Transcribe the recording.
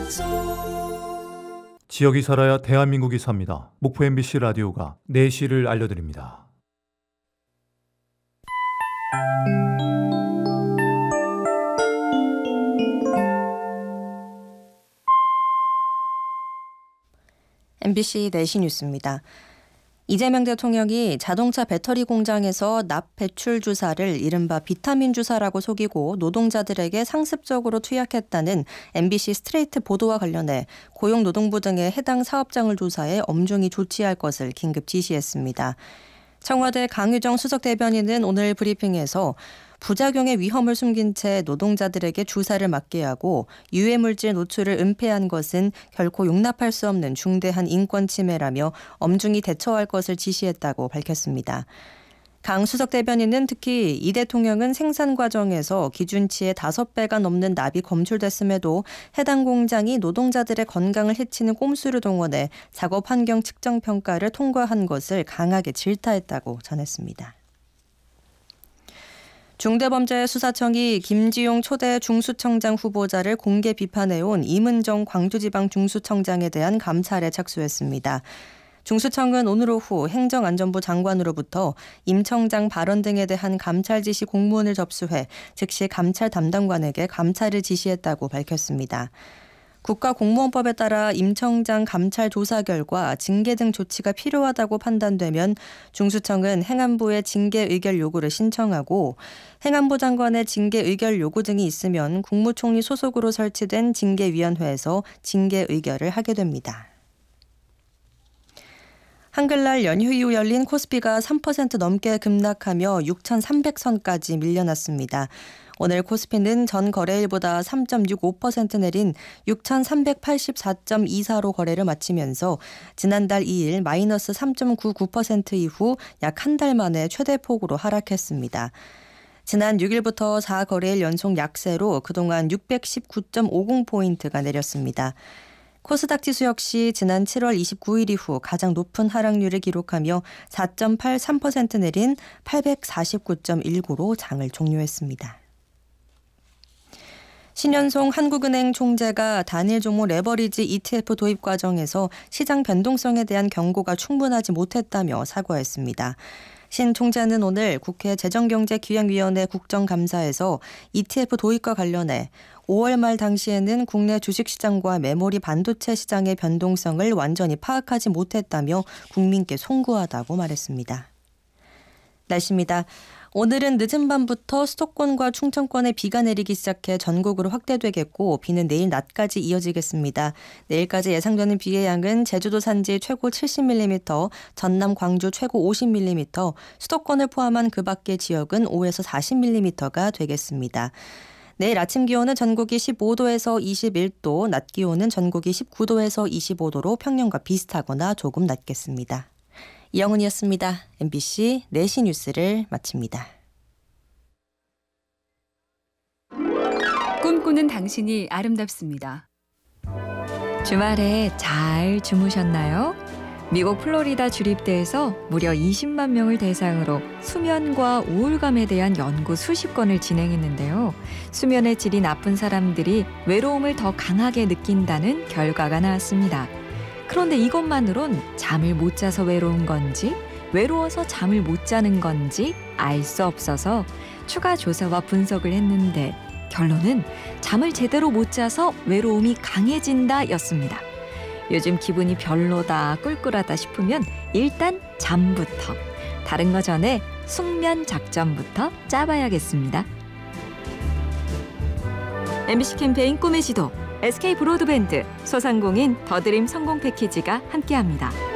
지역이 살아야 대한민국이 삽니다. 목포 MBC 라디오가 내시를 알려드립니다. MBC 내시 뉴스입니다. 이재명 대통령이 자동차 배터리 공장에서 납 배출 주사를 이른바 비타민 주사라고 속이고 노동자들에게 상습적으로 투약했다는 MBC 스트레이트 보도와 관련해 고용노동부 등의 해당 사업장을 조사해 엄중히 조치할 것을 긴급 지시했습니다. 청와대 강유정 수석 대변인은 오늘 브리핑에서 부작용의 위험을 숨긴 채 노동자들에게 주사를 맞게 하고 유해물질 노출을 은폐한 것은 결코 용납할 수 없는 중대한 인권 침해라며 엄중히 대처할 것을 지시했다고 밝혔습니다. 강 수석 대변인은 특히 이 대통령은 생산 과정에서 기준치의 5배가 넘는 납이 검출됐음에도 해당 공장이 노동자들의 건강을 해치는 꼼수를 동원해 작업 환경 측정 평가를 통과한 것을 강하게 질타했다고 전했습니다. 중대범죄수사청이 김지용 초대 중수청장 후보자를 공개 비판해온 이문정 광주지방 중수청장에 대한 감찰에 착수했습니다. 중수청은 오늘 오후 행정안전부 장관으로부터 임 청장 발언 등에 대한 감찰 지시 공문을 접수해 즉시 감찰 담당관에게 감찰을 지시했다고 밝혔습니다. 국가공무원법에 따라 임 청장 감찰 조사 결과 징계 등 조치가 필요하다고 판단되면 중수청은 행안부에 징계 의결 요구를 신청하고 행안부 장관의 징계 의결 요구 등이 있으면 국무총리 소속으로 설치된 징계위원회에서 징계 의결을 하게 됩니다. 한글날 연휴 이후 열린 코스피가 3% 넘게 급락하며 6,300선까지 밀려났습니다. 오늘 코스피는 전 거래일보다 3.65% 내린 6,384.24로 거래를 마치면서 지난달 2일 마이너스 3.99% 이후 약 한 달 만에 최대폭으로 하락했습니다. 지난 6일부터 4거래일 연속 약세로 그동안 619.50포인트가 내렸습니다. 코스닥 지수 역시 지난 7월 29일 이후 가장 높은 하락률을 기록하며 4.83% 내린 849.19로 장을 종료했습니다. 신현송 한국은행 총재가 단일 종목 레버리지 ETF 도입 과정에서 시장 변동성에 대한 경고가 충분하지 못했다며 사과했습니다. 신 총재는 오늘 국회 재정경제기획위원회 국정감사에서 ETF 도입과 관련해 5월 말 당시에는 국내 주식시장과 메모리 반도체 시장의 변동성을 완전히 파악하지 못했다며 국민께 송구하다고 말했습니다. 날씨입니다. 오늘은 늦은 밤부터 수도권과 충청권에 비가 내리기 시작해 전국으로 확대되겠고 비는 내일 낮까지 이어지겠습니다. 내일까지 예상되는 비의 양은 제주도 산지 최고 70mm, 전남 광주 최고 50mm, 수도권을 포함한 그 밖의 지역은 5에서 40mm가 되겠습니다. 내일 아침 기온은 전국이 15도에서 21도, 낮 기온은 전국이 19도에서 25도로 평년과 비슷하거나 조금 낮겠습니다. 이영은이었습니다. MBC 내시 뉴스를 마칩니다. 꿈꾸는 당신이 아름답습니다. 주말에 잘 주무셨나요? 미국 플로리다 주립대에서 무려 20만 명을 대상으로 수면과 우울감에 대한 연구 수십 건을 진행했는데요. 수면의 질이 나쁜 사람들이 외로움을 더 강하게 느낀다는 결과가 나왔습니다. 그런데 이것만으론 잠을 못 자서 외로운 건지 외로워서 잠을 못 자는 건지 알 수 없어서 추가 조사와 분석을 했는데 결론은 잠을 제대로 못 자서 외로움이 강해진다 였습니다. 요즘 기분이 별로다, 꿀꿀하다 싶으면 일단 잠부터, 다른 거 전에 숙면 작전부터 짜봐야겠습니다. MBC 캠페인 꿈의 지도, SK 브로드밴드, 소상공인 더드림 성공 패키지가 함께합니다.